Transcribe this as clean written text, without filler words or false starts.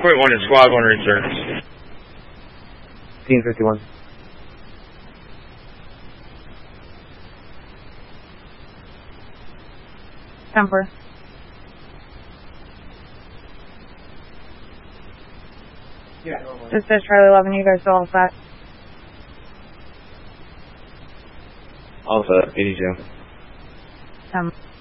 Point 1 is Squad 1 returns. Team 51. Temper. This is Charlie 11, you guys still all set? All set, 82.